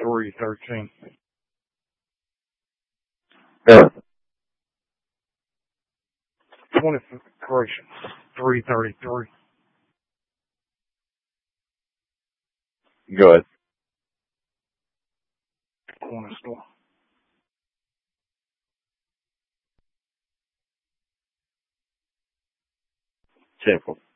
313. Yeah. 20, correction, 333. Go ahead. Corner store. Simple.